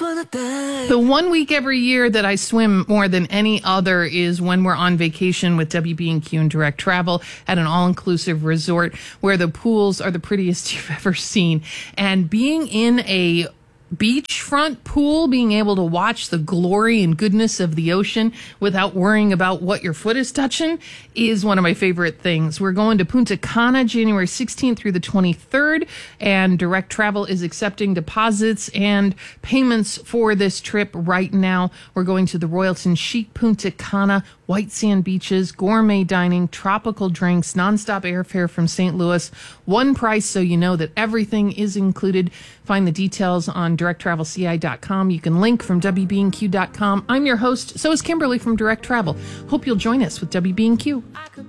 The 1 week every year that I swim more than any other is when we're on vacation with WB&Q and Direct Travel at an all-inclusive resort where the pools are the prettiest you've ever seen. And being in a beachfront pool, being able to watch the glory and goodness of the ocean without worrying about what your foot is touching is one of my favorite things. We're going to Punta Cana January 16th through the 23rd, and Direct Travel is accepting deposits and payments for this trip right now. We're going to the Royalton Chic Punta Cana, white sand beaches, gourmet dining, tropical drinks, nonstop airfare from St. Louis. One price, so you know that everything is included. Find the details on directtravelci.com. You can link from wbnq.com. I'm your host. So is Kimberly from Direct Travel. Hope you'll join us with WB&Q.